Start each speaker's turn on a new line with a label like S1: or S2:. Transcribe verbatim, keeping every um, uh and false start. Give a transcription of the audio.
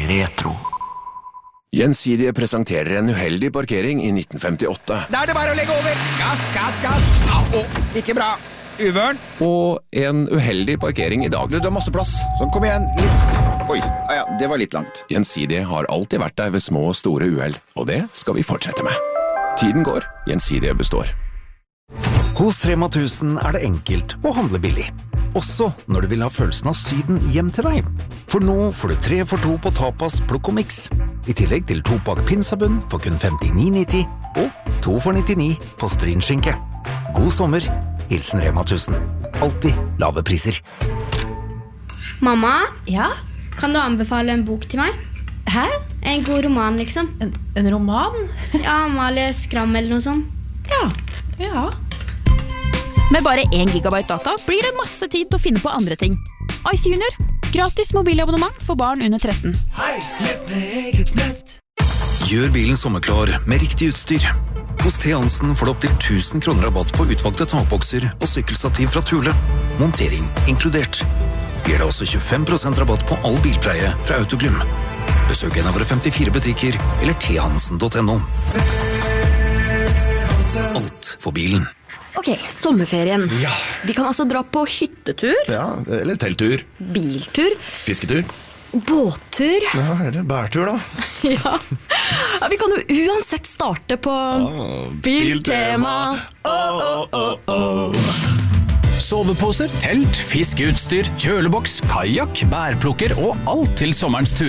S1: retro.
S2: Gjensidige presenterer en uheldig parkering i nitten femtiåtte.
S3: Da er det bare å legge over. Gass, gass, gass. Au, ikke bra. Uvøren.
S2: Og en uheldig parkering i dag.
S3: Du, du har masse plass. Så kom igjen. Litt. Oi, ah, ja, det var litt langt.
S2: Gjensidige har alltid vært der ved små og store uheld, og det skal vi fortsette med. Tiden går, Gjensidige består.
S4: Hos Rema tusen er det enkelt å handle billig. Også når du vil ha følelsen av Syden hjem til deg. For nå får du tre for to på tapas, plukk og mix. I tillegg til to pakk pinsabunn for kun femtini nitti og to for nittini på strynskinke. God sommer, hilsen Rema tusen. Alltid lave priser.
S5: Mamma?
S6: Ja?
S5: Kan du anbefale en bok til meg?
S6: Hæ?
S5: En god roman, liksom.
S6: En, en roman?
S5: Ja, Amalie Skram eller noe sånt.
S6: Ja, ja. Med bare én gigabyte data blir det masse tid til å finne på andre ting. Ice Junior. Gratis mobilabonnement for barn under tretten.
S4: Gjør bilen sommerklar med riktig utstyr. Hos T. Hansen får du opp til tusen kroner rabatt på utvalgte takbokser og sykkelstativ fra Thule. Montering inkludert. Gir deg også tjuefem prosent rabatt på all bilpleie fra Autoglym. Besøk en av våre femtifire butikker eller t hansen punktum no. Alt for bilen.
S6: Ok, sommerferien.
S2: Ja.
S6: Vi kan altså dra på hyttetur,
S2: Ja, eller telttur,
S6: biltur,
S2: fisketur.
S6: båttur.
S2: Ja, eller bærtur da.
S6: Ja. Ja, vi kan jo uansett starte på Biltema. Oh, oh, oh, oh.
S7: Soveposer, telt, fiskeutstyr, kjøleboks, kajak, bærplukker og alt til sommerens tur.